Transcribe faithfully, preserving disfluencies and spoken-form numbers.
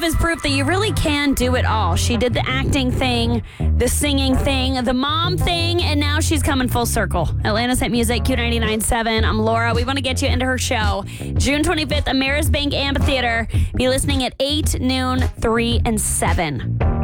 is proof that you really can do it all. She did the acting thing, the singing thing, the mom thing, and now she's coming full circle. Atlanta's Hit Music, Q ninety-nine point seven. I'm Laura. We want to get you into her show. June twenty-fifth, Ameris Bank Amphitheater. Be listening at eight, noon, three, and seven.